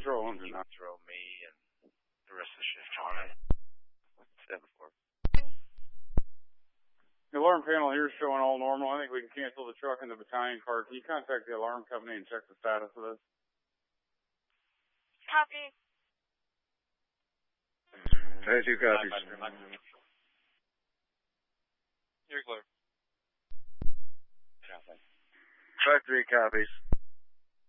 control engine. You can throw me and the rest of the shift on it. 7-4. The alarm panel here is showing all normal. I think we can cancel the truck and the battalion car. Can you contact the alarm company and check the status of this? Copy. 92 copies. You're clear. 53 copies.